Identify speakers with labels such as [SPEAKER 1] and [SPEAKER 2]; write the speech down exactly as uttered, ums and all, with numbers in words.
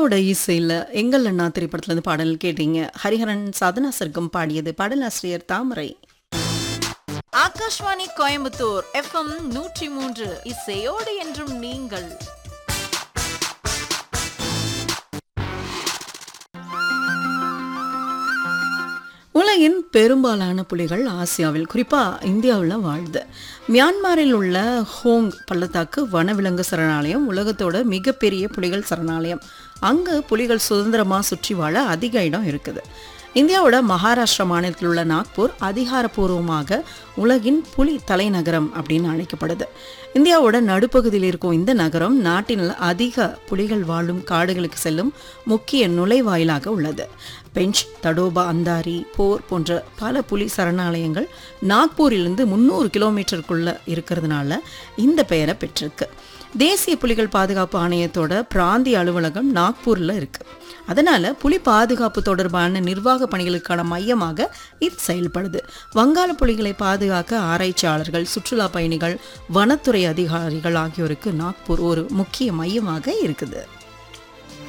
[SPEAKER 1] வாலியோட இசையில் எங்கள் அண்ணா திரைப்படத்துலேருந்து பாடல் கேட்டீங்க. ஹரிஹரன் சாதனா சர்க்கம் பாடியது. பாடலாசிரியர் தாமரை.
[SPEAKER 2] ஆகாஷ்வாணி கோயம்புத்தூர் எஃப்எம் நூற்றி மூன்று இசையோடு என்றும் நீங்கள்.
[SPEAKER 1] உலகின் பெரும்பாலான புலிகள் ஆசியாவில், குறிப்பாக இந்தியாவில் வாழ்து. மியான்மரில் உள்ள ஹோங் பள்ளத்தாக்கு வனவிலங்கு சரணாலயம் உலகத்தோட மிகப்பெரிய புலிகள் சரணாலயம். அங்கே புலிகள் சுதந்திரமாக சுற்றி வாழ அதிக இடம் இருக்குது. இந்தியாவோட மகாராஷ்டிரா மாநிலத்தில் உள்ள நாக்பூர் அதிகாரப்பூர்வமாக உலகின் புலி தலைநகரம் அப்படின்னு அழைக்கப்படுது. இந்தியாவோட நடுப்பகுதியில் இருக்கும் இந்த நகரம் நாட்டின் அதிக புலிகள் வாழும் காடுகளுக்கு செல்லும் முக்கிய நுழைவாயிலாக உள்ளது. பெஞ்ச், தடோபா, அந்தாரி, போர் போன்ற பல புலி சரணாலயங்கள் நாக்பூரிலிருந்து முந்நூறு கிலோமீட்டருக்குள்ள இருக்கிறதுனால இந்த பெயரை பெற்றிருக்கு. தேசிய புலிகள் பாதுகாப்பு ஆணையத்தோட பிராந்திய அலுவலகம் நாக்பூரில் இருக்கு. அதனால புலி பாதுகாப்பு தொடர்பான நிர்வாக பணிகளுக்கான மையமாக இது செயல்படுது. வங்காள புலிகளை பாதுகாக்க ஆராய்ச்சியாளர்கள், சுற்றுலா பயணிகள், வனத்துறை அதிகாரிகள் ஆகியோருக்கு நாக்பூர் ஒரு முக்கிய மையமாக இருக்குது.